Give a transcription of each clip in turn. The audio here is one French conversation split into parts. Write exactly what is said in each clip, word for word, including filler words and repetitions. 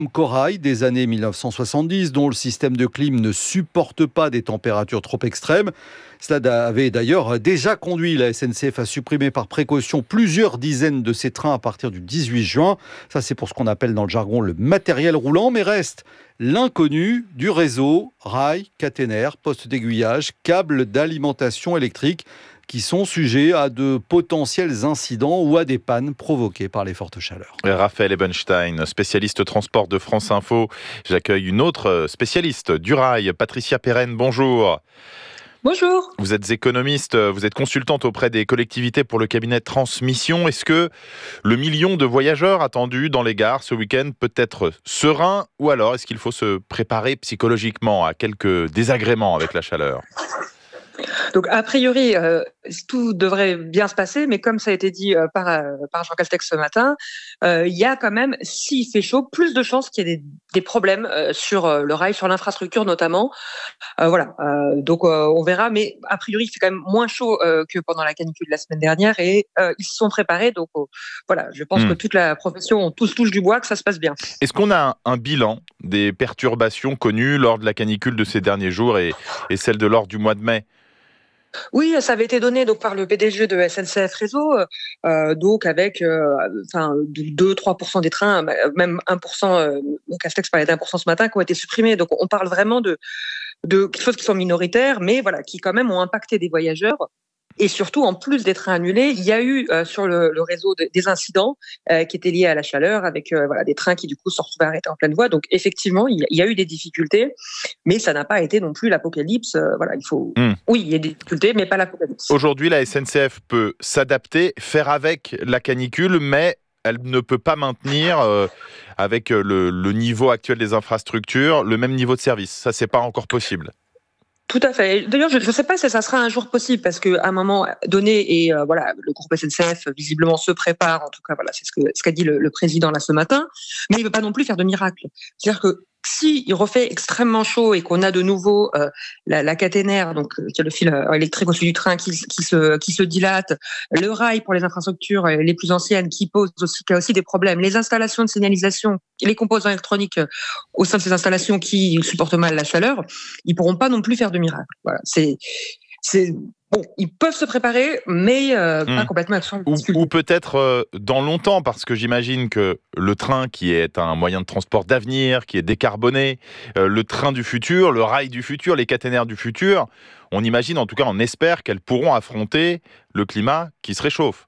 Corail des années mille neuf cent soixante-dix, dont le système de clim ne supporte pas des températures trop extrêmes. Cela avait d'ailleurs déjà conduit la S N C F à supprimer par précaution plusieurs dizaines de ses trains à partir du dix-huit juin. Ça, c'est pour ce qu'on appelle dans le jargon le matériel roulant, mais reste l'inconnu du réseau, rails, caténaires, postes d'aiguillage, câbles d'alimentation électrique qui sont sujets à de potentiels incidents ou à des pannes provoquées par les fortes chaleurs. Raphaël Ebenstein, spécialiste transport de France Info. J'accueille une autre spécialiste du rail, Patricia Perrenne, bonjour. Bonjour. Vous êtes économiste, vous êtes consultante auprès des collectivités pour le cabinet Transmission. Est-ce que le million de voyageurs attendus dans les gares ce week-end peut être serein, ou alors est-ce qu'il faut se préparer psychologiquement à quelques désagréments avec la chaleur ? Donc, a priori, euh, tout devrait bien se passer, mais comme ça a été dit euh, par, euh, par Jean Castex ce matin, euh, il y a quand même, s'il fait chaud, plus de chances qu'il y ait des, des problèmes euh, sur euh, le rail, sur l'infrastructure notamment. Euh, voilà, euh, donc euh, on verra, mais a priori, il fait quand même moins chaud euh, que pendant la canicule de la semaine dernière, et euh, ils se sont préparés. Donc euh, voilà, je pense mmh. que toute la profession, on tous touche du bois, que ça se passe bien. Est-ce qu'on a un, un bilan des perturbations connues lors de la canicule de ces derniers jours et, et celle de lors du mois de mai ? Oui, ça avait été donné donc par le P D G de S N C F Réseau, euh, donc avec euh, enfin deux à trois pour cent des trains, même un pour cent, euh, Castex parlait d'un pour cent ce matin, qui ont été supprimés. Donc on parle vraiment de de quelque chose qui sont minoritaires, mais voilà, qui quand même ont impacté des voyageurs. Et surtout, en plus des trains annulés, il y a eu euh, sur le, le réseau de, des incidents euh, qui étaient liés à la chaleur, avec euh, voilà, des trains qui du coup se sont retrouvés arrêtés en pleine voie. Donc effectivement, il y, a, il y a eu des difficultés, mais ça n'a pas été non plus l'apocalypse. Euh, voilà, il faut. Mmh. Oui, il y a des difficultés, mais pas l'apocalypse. Aujourd'hui, la S N C F peut s'adapter, faire avec la canicule, mais elle ne peut pas maintenir, euh, avec le, le niveau actuel des infrastructures, le même niveau de service. Ça, c'est pas encore possible. Tout à fait. D'ailleurs, je ne sais pas si ça sera un jour possible, parce qu'à un moment donné, et euh, voilà, le groupe S N C F visiblement se prépare. En tout cas, voilà, c'est ce que ce qu'a dit le, le président là ce matin. Mais il ne veut pas non plus faire de miracle. C'est-à-dire que si il refait extrêmement chaud et qu'on a de nouveau euh, la, la caténaire, donc qui est le fil électrique au-dessus du train qui, qui se qui se dilate, le rail pour les infrastructures les plus anciennes qui pose aussi qui a aussi des problèmes, les installations de signalisation, les composants électroniques au sein de ces installations qui supportent mal la chaleur, ils pourront pas non plus faire de miracle. Voilà, c'est c'est bon, ils peuvent se préparer, mais euh, mmh. pas complètement absent. Ou, ou peut-être euh, dans longtemps, parce que j'imagine que le train, qui est un moyen de transport d'avenir, qui est décarboné, euh, le train du futur, le rail du futur, les caténaires du futur, on imagine, en tout cas on espère qu'elles pourront affronter le climat qui se réchauffe.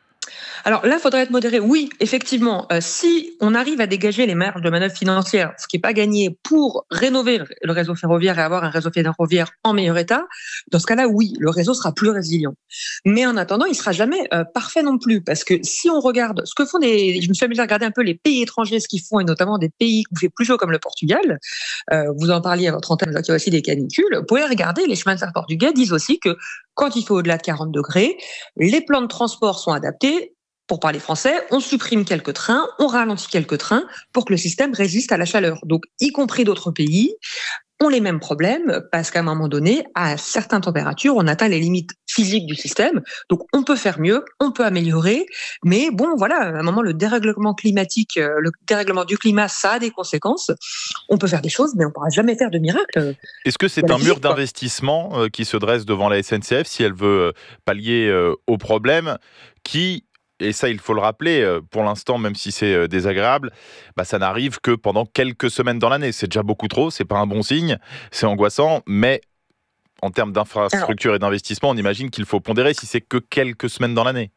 Alors là, il faudrait être modéré. Oui, effectivement, euh, si on arrive à dégager les marges de manœuvre financières, ce qui n'est pas gagné, pour rénover le réseau ferroviaire et avoir un réseau ferroviaire en meilleur état, dans ce cas-là, oui, le réseau sera plus résilient. Mais en attendant, il ne sera jamais euh, parfait non plus, parce que si on regarde ce que font des... Je me suis amusée à regarder un peu les pays étrangers, ce qu'ils font, et notamment des pays où il fait plus chaud comme le Portugal. Euh, vous en parliez à votre antenne, il y a aussi des canicules. Vous pouvez regarder, les chemins de fer portugais disent aussi que quand il fait au-delà de quarante degrés, les plans de transport sont adaptés. Pour parler français, on supprime quelques trains, on ralentit quelques trains pour que le système résiste à la chaleur. Donc, y compris d'autres pays ont les mêmes problèmes, parce qu'à un moment donné, à certaines températures, on atteint les limites physiques du système. Donc, on peut faire mieux, on peut améliorer, mais bon, voilà, à un moment, le dérèglement climatique, le dérèglement du climat, ça a des conséquences. On peut faire des choses, mais on ne pourra jamais faire de miracle. Est-ce que c'est un mur d'investissement qui se dresse devant la S N C F si elle veut pallier au problème qui... Et ça, il faut le rappeler, pour l'instant, même si c'est désagréable, bah, ça n'arrive que pendant quelques semaines dans l'année. C'est déjà beaucoup trop, c'est pas un bon signe, c'est angoissant, mais en termes d'infrastructure et d'investissement, on imagine qu'il faut pondérer si c'est que quelques semaines dans l'année.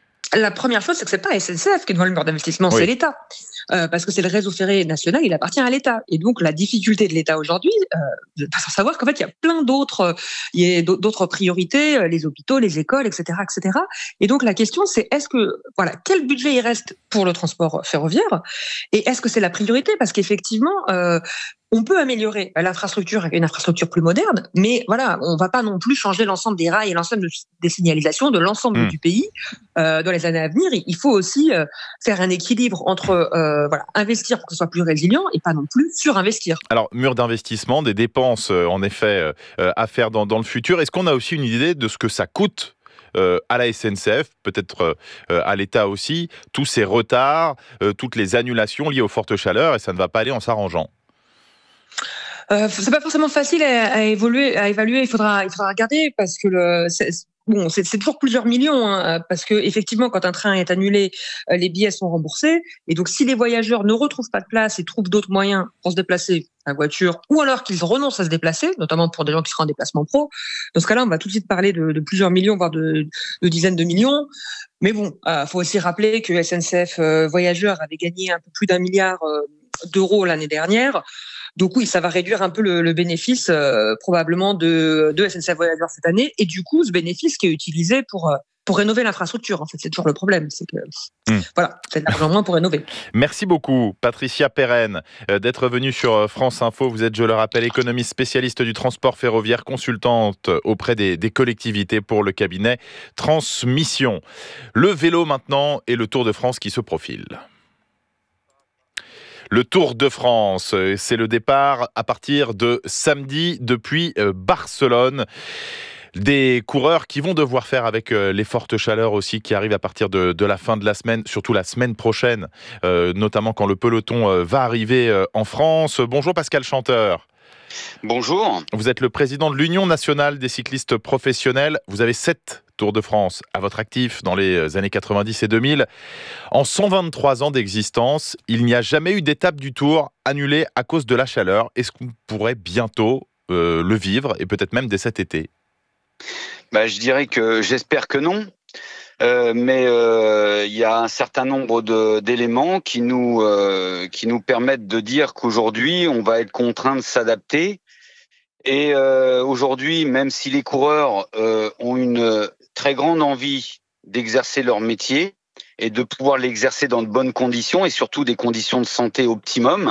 La première chose, c'est que c'est pas S N C F qui est devant le mur d'investissement, oui. C'est l'État. Euh, parce que c'est le réseau ferré national, il appartient à l'État. Et donc, la difficulté de l'État aujourd'hui, euh, sans savoir qu'en fait, il y a plein d'autres, il y a d'autres priorités, les hôpitaux, les écoles, et cetera, et cetera. Et donc, la question, c'est est-ce que, voilà, quel budget il reste pour le transport ferroviaire? Et est-ce que c'est la priorité? Parce qu'effectivement, euh, on peut améliorer l'infrastructure avec une infrastructure plus moderne, mais voilà, on ne va pas non plus changer l'ensemble des rails et l'ensemble des signalisations de l'ensemble mmh. du pays euh, dans les années à venir. Il faut aussi euh, faire un équilibre entre euh, voilà, investir pour que ce soit plus résilient et pas non plus surinvestir. Alors, mur d'investissement, des dépenses euh, en effet euh, à faire dans, dans le futur. Est-ce qu'on a aussi une idée de ce que ça coûte euh, à la S N C F, peut-être euh, à l'État aussi, tous ces retards, euh, toutes les annulations liées aux fortes chaleurs, et ça ne va pas aller en s'arrangeant. Euh, c'est pas forcément facile à, à évoluer, à évaluer. Il faudra, il faudra regarder parce que le, c'est, bon, c'est, c'est toujours plusieurs millions, hein, parce que effectivement, quand un train est annulé, les billets sont remboursés. Et donc, si les voyageurs ne retrouvent pas de place et trouvent d'autres moyens pour se déplacer, la voiture, ou alors qu'ils renoncent à se déplacer, notamment pour des gens qui seront en déplacement pro, dans ce cas-là, on va tout de suite parler de, de plusieurs millions, voire de, de dizaines de millions. Mais bon, euh, faut aussi rappeler que S N C F euh, Voyageurs avait gagné un peu plus d'un milliard euh, d'euros l'année dernière. Donc oui, ça va réduire un peu le, le bénéfice euh, probablement de, de S N C F Voyageurs cette année. Et du coup, ce bénéfice qui est utilisé pour, pour rénover l'infrastructure. En fait, c'est toujours le problème. C'est que mmh. voilà, c'est de l'argent moins pour rénover. Merci beaucoup, Patricia Perren, euh, d'être venue sur France Info. Vous êtes, je le rappelle, économiste spécialiste du transport ferroviaire, consultante auprès des, des collectivités pour le cabinet Transmission. Le vélo maintenant et le Tour de France qui se profile. Le Tour de France, c'est le départ à partir de samedi depuis Barcelone. Des coureurs qui vont devoir faire avec les fortes chaleurs aussi qui arrivent à partir de, de la fin de la semaine, surtout la semaine prochaine, euh, notamment quand le peloton va arriver en France. Bonjour Pascal Chanteur. Bonjour. Vous êtes le président de l'Union nationale des cyclistes professionnels. Vous avez sept Tours de France à votre actif dans les années quatre-vingt-dix et deux mille. En cent vingt-trois ans d'existence, il n'y a jamais eu d'étape du Tour annulée à cause de la chaleur. Est-ce qu'on pourrait bientôt euh, le vivre, et peut-être même dès cet été ? Bah, je dirais que j'espère que non. Euh, mais il euh, y a un certain nombre de, d'éléments qui nous, euh, qui nous permettent de dire qu'aujourd'hui, on va être contraint de s'adapter. Et euh, aujourd'hui, même si les coureurs euh, ont une très grande envie d'exercer leur métier et de pouvoir l'exercer dans de bonnes conditions et surtout des conditions de santé optimum,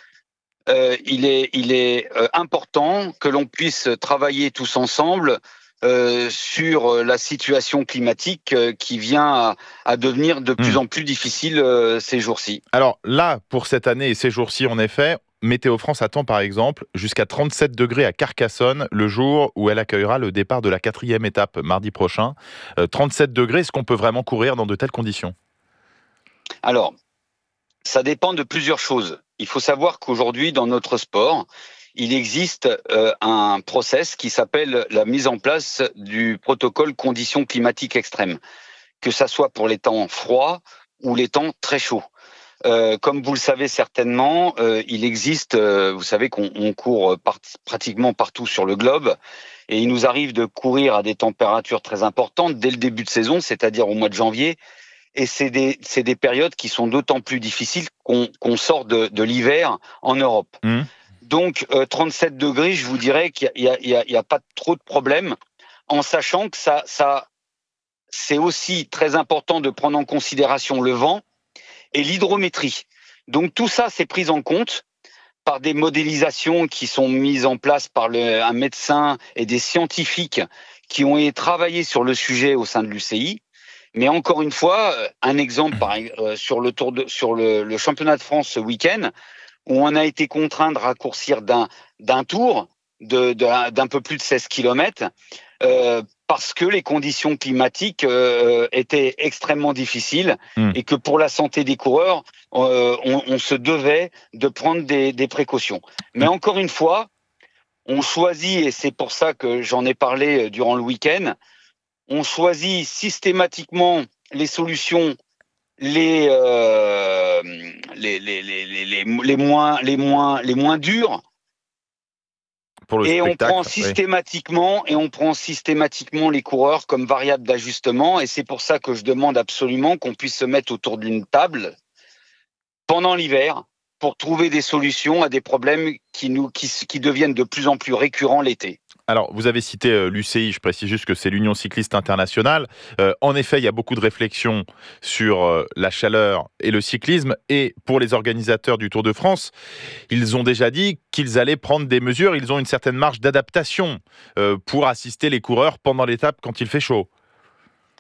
euh, il est, il est euh, important que l'on puisse travailler tous ensemble Euh, sur la situation climatique euh, qui vient à, à devenir de plus mmh. en plus difficile euh, ces jours-ci. Alors là, pour cette année et ces jours-ci, en effet, Météo France attend par exemple jusqu'à trente-sept degrés à Carcassonne le jour où elle accueillera le départ de la quatrième étape mardi prochain. Euh, trente-sept degrés, est-ce qu'on peut vraiment courir dans de telles conditions ? Alors, ça dépend de plusieurs choses. Il faut savoir qu'aujourd'hui, dans notre sport, il existe euh, un process qui s'appelle la mise en place du protocole conditions climatiques extrêmes, que ça soit pour les temps froids ou les temps très chauds. Euh, comme vous le savez certainement, euh, il existe, euh, vous savez qu'on on court part, pratiquement partout sur le globe, et il nous arrive de courir à des températures très importantes dès le début de saison, c'est-à-dire au mois de janvier, et c'est des, c'est des périodes qui sont d'autant plus difficiles qu'on, qu'on sort de, de l'hiver en Europe. Mmh. Donc, euh, trente-sept degrés, je vous dirais qu'il n'y a, a, a, a pas trop de problème, en sachant que ça, ça, c'est aussi très important de prendre en considération le vent et l'hydrométrie. Donc, tout ça, c'est pris en compte par des modélisations qui sont mises en place par le, un médecin et des scientifiques qui ont travaillé sur le sujet au sein de l'U C I. Mais encore une fois, un exemple par, euh, sur, le, tour de, sur le, le championnat de France ce week-end, où on a été contraint de raccourcir d'un, d'un tour de, de, d'un peu plus de seize kilomètres euh, parce que les conditions climatiques euh, étaient extrêmement difficiles mmh. et que pour la santé des coureurs, euh, on, on se devait de prendre des, des précautions. Mais encore une fois, on choisit, et c'est pour ça que j'en ai parlé durant le week-end, on choisit systématiquement les solutions Les, euh, les, les, les, les, les, moins, les, moins, les moins durs. Pour le et on prend oui. systématiquement et on prend systématiquement les coureurs comme variable d'ajustement, et c'est pour ça que je demande absolument qu'on puisse se mettre autour d'une table pendant l'hiver pour trouver des solutions à des problèmes qui, nous, qui, qui deviennent de plus en plus récurrents l'été. Alors, vous avez cité euh, l'U C I, je précise juste que c'est l'Union cycliste internationale. Euh, en effet, il y a beaucoup de réflexions sur euh, la chaleur et le cyclisme. Et pour les organisateurs du Tour de France, ils ont déjà dit qu'ils allaient prendre des mesures. Ils ont une certaine marge d'adaptation euh, pour assister les coureurs pendant l'étape quand il fait chaud.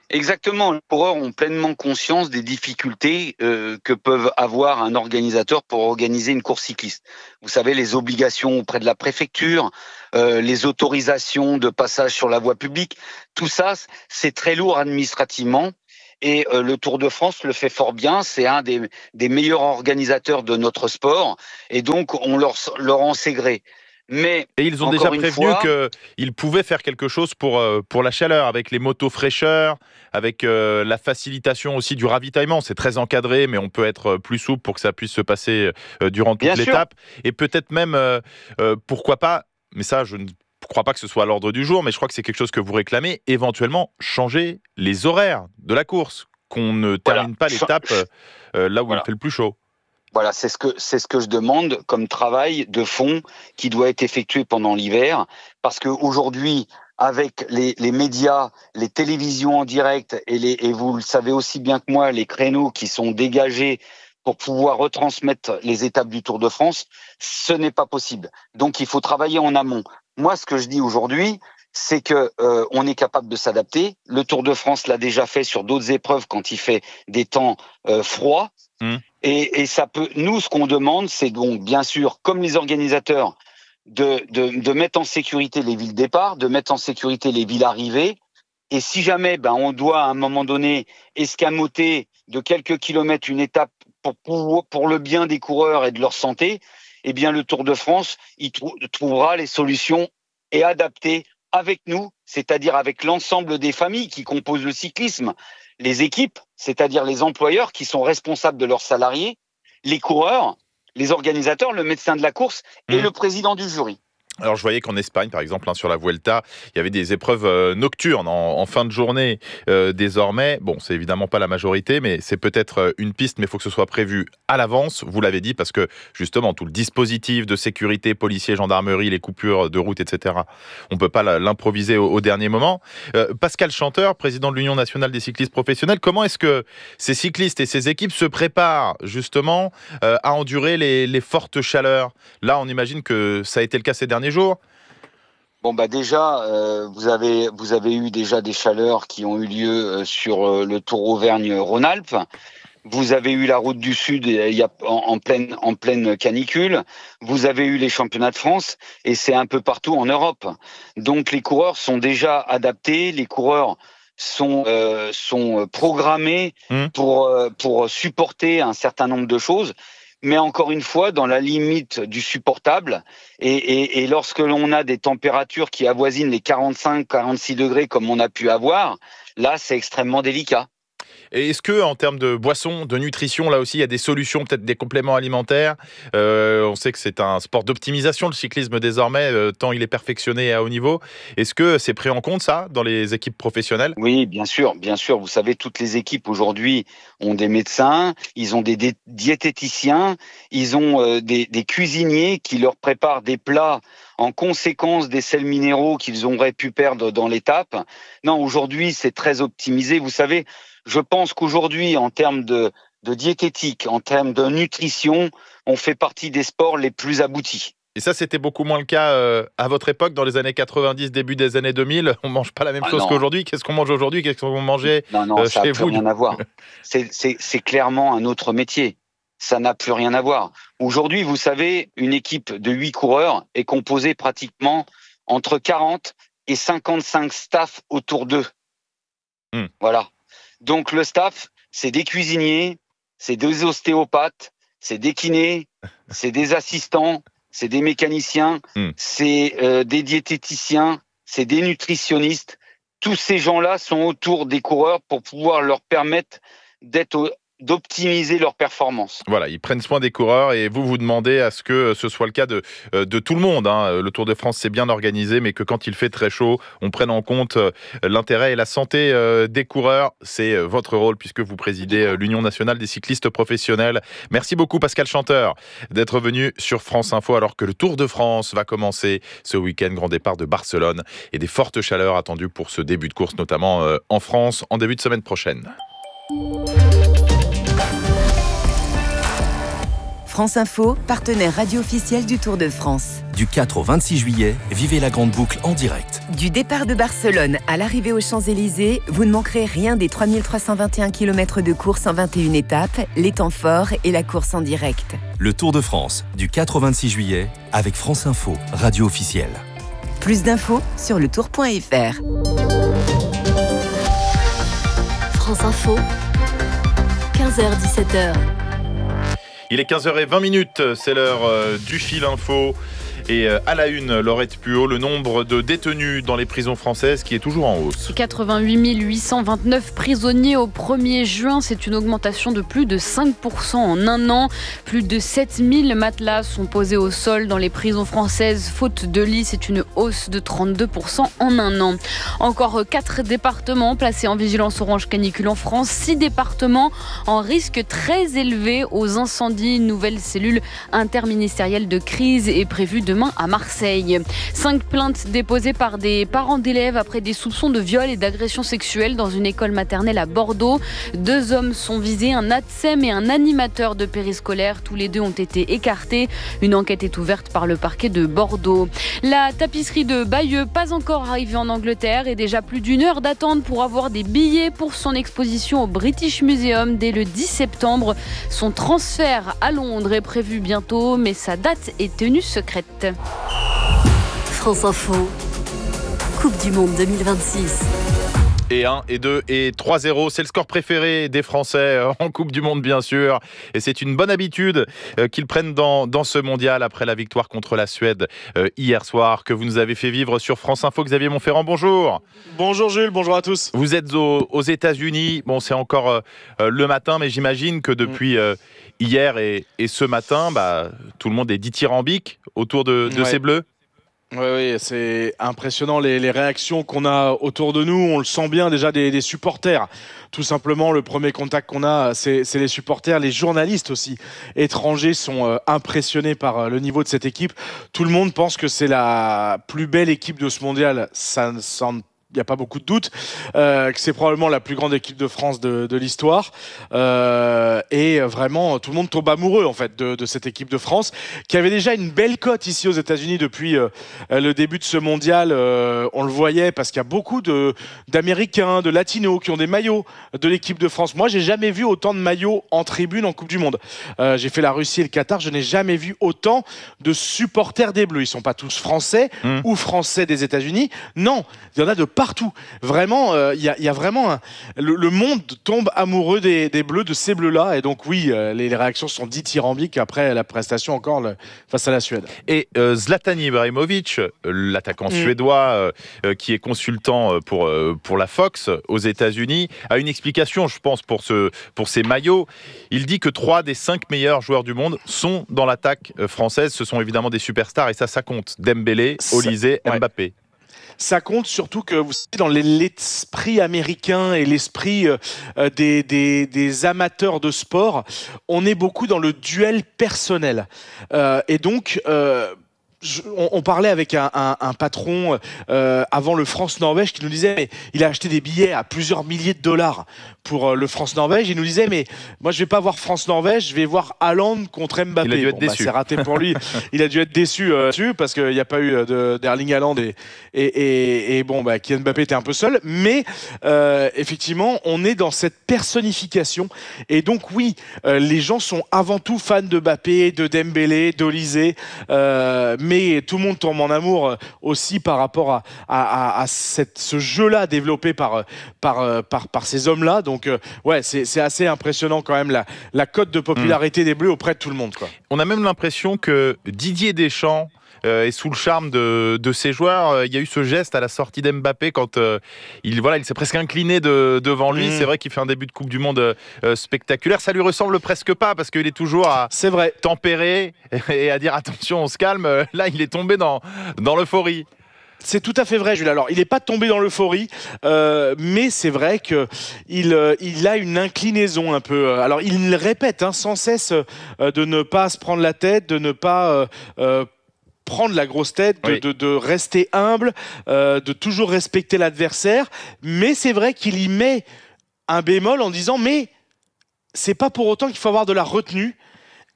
Exactement. Les coureurs ont pleinement conscience des difficultés euh, que peuvent avoir un organisateur pour organiser une course cycliste. Vous savez, les obligations auprès de la préfecture, euh, les autorisations de passage sur la voie publique, tout ça, c'est très lourd administrativement. Et euh, le Tour de France le fait fort bien. C'est un des, des meilleurs organisateurs de notre sport. Et donc, on leur, leur en sait gré. Mais et ils ont déjà prévenu fois... qu'ils pouvaient faire quelque chose pour, euh, pour la chaleur, avec les motos fraîcheur, avec euh, la facilitation aussi du ravitaillement. C'est très encadré, mais on peut être plus souple pour que ça puisse se passer euh, durant toute Bien l'étape. Sûr. Et peut-être même, euh, euh, pourquoi pas, mais ça, je ne Je ne crois pas que ce soit à l'ordre du jour, mais je crois que c'est quelque chose que vous réclamez, éventuellement changer les horaires de la course, qu'on ne termine voilà. pas l'étape euh, là où voilà. il fait le plus chaud. Voilà, c'est ce que c'est ce que je demande comme travail de fond qui doit être effectué pendant l'hiver, parce que aujourd'hui, avec les, les médias, les télévisions en direct et, les, et vous le savez aussi bien que moi, les créneaux qui sont dégagés pour pouvoir retransmettre les étapes du Tour de France, ce n'est pas possible. Donc, il faut travailler en amont. Moi, ce que je dis aujourd'hui, c'est que euh, on est capable de s'adapter. Le Tour de France l'a déjà fait sur d'autres épreuves quand il fait des temps euh, froids. Mmh. Et, et ça peut. Nous, ce qu'on demande, c'est donc bien sûr, comme les organisateurs, de, de, de mettre en sécurité les villes départ, de mettre en sécurité les villes arrivées. Et si jamais, ben, on doit à un moment donné escamoter de quelques kilomètres une étape pour, pour, pour le bien des coureurs et de leur santé, eh bien, le Tour de France, il trou- trouvera les solutions et adaptées avec nous, c'est-à-dire avec l'ensemble des familles qui composent le cyclisme, les équipes, c'est-à-dire les employeurs qui sont responsables de leurs salariés, les coureurs, les organisateurs, le médecin de la course et mmh. le président du jury. Alors je voyais qu'en Espagne, par exemple, hein, sur la Vuelta, il y avait des épreuves euh, nocturnes en, en fin de journée euh, désormais. Bon, c'est évidemment pas la majorité, mais c'est peut-être euh, une piste, mais il faut que ce soit prévu à l'avance, vous l'avez dit, parce que justement, tout le dispositif de sécurité, policiers, gendarmerie, les coupures de route, et cetera, on ne peut pas l'improviser au, au dernier moment. Euh, Pascal Chanteur, président de l'Union nationale des cyclistes professionnels, comment est-ce que ces cyclistes et ces équipes se préparent justement euh, à endurer les, les fortes chaleurs ? Là, on imagine que ça a été le cas ces derniers jours. Bon bah déjà, euh, vous avez vous avez eu déjà des chaleurs qui ont eu lieu euh, sur euh, le Tour Auvergne-Rhône-Alpes. Vous avez eu la Route du Sud il y a, en, en pleine en pleine canicule. Vous avez eu les championnats de France et c'est un peu partout en Europe. Donc les coureurs sont déjà adaptés. Les coureurs sont euh, sont programmés mmh. pour euh, pour supporter un certain nombre de choses. Mais encore une fois, dans la limite du supportable. Et, et, et lorsque l'on a des températures qui avoisinent les quarante-cinq, quarante-six degrés comme on a pu avoir, là, c'est extrêmement délicat. Et est-ce que, en termes de boissons, de nutrition, là aussi, il y a des solutions, peut-être des compléments alimentaires ? euh, On sait que c'est un sport d'optimisation, le cyclisme désormais, euh, tant il est perfectionné à haut niveau. Est-ce que c'est pris en compte, ça, dans les équipes professionnelles ? Oui, bien sûr, bien sûr. Vous savez, toutes les équipes aujourd'hui ont des médecins, ils ont des dé- diététiciens, ils ont euh, des, des cuisiniers qui leur préparent des plats en conséquence des sels minéraux qu'ils auraient pu perdre dans l'étape. Non, aujourd'hui, c'est très optimisé. Vous savez, je pense qu'aujourd'hui, en termes de, de diététique, en termes de nutrition, on fait partie des sports les plus aboutis. Et ça, c'était beaucoup moins le cas euh, à votre époque, dans les années quatre-vingt-dix, début des années deux mille. On ne mange pas la même ah chose non. qu'aujourd'hui. Qu'est-ce qu'on mange aujourd'hui ? Qu'est-ce qu'on mangeait Non, non, euh, ça chez n'a plus vous rien à voir. C'est, c'est, c'est clairement un autre métier. Ça n'a plus rien à voir. Aujourd'hui, vous savez, une équipe de huit coureurs est composée pratiquement entre quarante et cinquante-cinq staffs autour d'eux. Mmh. Voilà. Donc le staff, c'est des cuisiniers, c'est des ostéopathes, c'est des kinés, c'est des assistants, c'est des mécaniciens, mmh. c'est euh, des diététiciens, c'est des nutritionnistes. Tous ces gens-là sont autour des coureurs pour pouvoir leur permettre d'être au, d'optimiser leur performance. Voilà, ils prennent soin des coureurs et vous, vous demandez à ce que ce soit le cas de, de tout le monde. Hein. Le Tour de France, c'est bien organisé, mais que quand il fait très chaud, on prenne en compte l'intérêt et la santé des coureurs. C'est votre rôle puisque vous présidez l'Union nationale des cyclistes professionnels. Merci beaucoup Pascal Chanteur d'être venu sur France Info alors que le Tour de France va commencer ce week-end. Grand départ de Barcelone et des fortes chaleurs attendues pour ce début de course, notamment en France, en début de semaine prochaine. France Info, partenaire radio officiel du Tour de France. Du quatre au vingt-six juillet, vivez la grande boucle en direct. Du départ de Barcelone à l'arrivée aux Champs-Élysées, vous ne manquerez rien des trois mille trois cent vingt et un kilomètres de course en vingt et une étapes, les temps forts et la course en direct. Le Tour de France, du quatre au vingt-six juillet, avec France Info, radio officielle. Plus d'infos sur le tour point f r. France Info, quinze heures dix-sept heures. Il est quinze heures vingt, c'est l'heure euh, du fil info. Et euh, à la une, Laurette Puot, le nombre de détenus dans les prisons françaises qui est toujours en hausse. quatre-vingt-huit mille huit cent vingt-neuf prisonniers au premier juin, c'est une augmentation de plus de cinq pour cent en un an. Plus de sept mille matelas sont posés au sol dans les prisons françaises. Faute de lit, c'est une hausse de trente-deux pour cent en un an. Encore quatre départements placés en vigilance orange canicule en France. Six départements en risque très élevé aux incendies. Une nouvelle cellule interministérielle de crise est prévue demain à Marseille. Cinq plaintes déposées par des parents d'élèves après des soupçons de viol et d'agression sexuelle dans une école maternelle à Bordeaux. Deux hommes sont visés, un A T S E M et un animateur de périscolaire. Tous les deux ont été écartés. Une enquête est ouverte par le parquet de Bordeaux. La tapisserie de Bayeux, pas encore arrivée en Angleterre, et déjà plus d'une heure d'attente pour avoir des billets pour son exposition au British Museum dès le dix septembre. Son transfert à Londres est prévu bientôt, mais sa date est tenue secrète. France Info, Coupe du Monde deux mille vingt-six. Et un, et deux, et trois zéro, c'est le score préféré des Français en Coupe du Monde, bien sûr. Et c'est une bonne habitude qu'ils prennent dans, dans ce mondial après la victoire contre la Suède euh, hier soir, que vous nous avez fait vivre sur France Info. Xavier Montferrand, bonjour. Bonjour Jules, bonjour à tous. Vous êtes aux, aux États-Unis. Bon, c'est encore euh, le matin, mais j'imagine que depuis euh, hier et, et ce matin, bah, tout le monde est dithyrambique autour de, de ouais. ces Bleus. Oui, oui, c'est impressionnant les, les réactions qu'on a autour de nous. On le sent bien déjà des, des supporters. Tout simplement, le premier contact qu'on a, c'est, c'est les supporters. Les journalistes aussi étrangers sont euh, impressionnés par euh, le niveau de cette équipe. Tout le monde pense que c'est la plus belle équipe de ce mondial. Ça, ça il n'y a pas beaucoup de doute, euh, que c'est probablement la plus grande équipe de France de, de l'histoire. Euh, et vraiment, tout le monde tombe amoureux en fait, de, de cette équipe de France, qui avait déjà une belle cote ici aux États-Unis depuis euh, le début de ce mondial. Euh, on le voyait parce qu'il y a beaucoup de, d'Américains, de Latinos qui ont des maillots de l'équipe de France. Moi, j'ai jamais vu autant de maillots en tribune en Coupe du Monde. Euh, j'ai fait la Russie et le Qatar, je n'ai jamais vu autant de supporters des Bleus. Ils ne sont pas tous français mmh. ou français des États-Unis. Non, il y en a de partout. Vraiment, il euh, y, y a vraiment un, le, le monde tombe amoureux des, des Bleus, de ces Bleus-là. Et donc oui, euh, les, les réactions sont dithyrambiques après la prestation encore le, face à la Suède. Et euh, Zlatan Ibrahimovic, l'attaquant mmh. suédois euh, qui est consultant pour euh, pour la Fox aux États-Unis, a une explication, je pense, pour ce pour ces maillots. Il dit que trois des cinq meilleurs joueurs du monde sont dans l'attaque française. Ce sont évidemment des superstars et ça, ça compte. Dembélé, Olysée, ouais. Mbappé. Ça compte surtout que vous savez, dans l'esprit américain et l'esprit euh, des, des, des amateurs de sport, on est beaucoup dans le duel personnel. Euh, et donc... Euh, Je, on, on parlait avec un, un, un patron euh, avant le France-Norvège qui nous disait mais il a acheté des billets à plusieurs milliers de dollars pour euh, le France-Norvège. Il nous disait mais moi je vais pas voir France-Norvège, je vais voir Haaland contre Mbappé. Il a dû être bon, déçu. Bah, c'est raté pour lui. Il a dû être déçu euh, dessus parce qu'il n'y a pas eu de, d'Erling Haaland et, et, et, et bon bah Kylian Mbappé était un peu seul. Mais euh, effectivement on est dans cette personnification et donc oui euh, les gens sont avant tout fans de Mbappé, de Dembélé, d'Olysée, euh, mais mais tout le monde tombe en amour aussi par rapport à, à, à cette, ce jeu-là développé par, par, par, par ces hommes-là. Donc, ouais, c'est, c'est assez impressionnant quand même la, la cote de popularité mmh. des Bleus auprès de tout le monde, quoi. On a même l'impression que Didier Deschamps Euh, et sous le charme de, de ses joueurs, euh, il y a eu ce geste à la sortie d'Mbappé quand euh, il, voilà, il s'est presque incliné de, devant lui. Mmh. C'est vrai qu'il fait un début de Coupe du Monde euh, spectaculaire. Ça lui ressemble presque pas parce qu'il est toujours à c'est vrai. tempérer et à dire attention, on se calme. Là, il est tombé dans, dans l'euphorie. C'est tout à fait vrai, Jules. Alors, il n'est pas tombé dans l'euphorie, euh, mais c'est vrai qu'il euh, il a une inclinaison un peu. Alors, il le répète hein, sans cesse euh, de ne pas se prendre la tête, de ne pas euh, euh, prendre la grosse tête, de, oui. de, de rester humble, euh, de toujours respecter l'adversaire. Mais c'est vrai qu'il y met un bémol en disant « mais c'est pas pour autant qu'il faut avoir de la retenue ».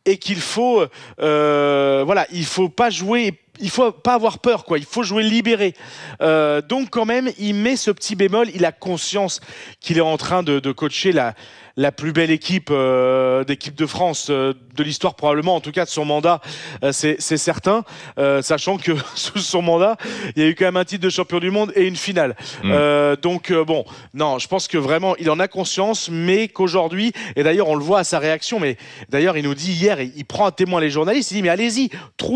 et qu'il faut, euh, voilà, il faut pas jouer. Il faut pas avoir peur, quoi. Il faut jouer libéré. Euh, donc quand même, il met ce petit bémol. Il a conscience qu'il est en train de, de coacher la, la plus belle équipe euh, d'équipe de France euh, de l'histoire, probablement, en tout cas de son mandat, euh, c'est, c'est certain. Euh, sachant que sous son mandat, il y a eu quand même un titre de champion du monde et une finale. Mmh. Euh, donc euh, bon, non, je pense que vraiment, il en a conscience, mais qu'aujourd'hui, et d'ailleurs on le voit à sa réaction, mais d'ailleurs il nous dit hier, il, il prend à témoin les journalistes, il dit mais allez-y, trouvez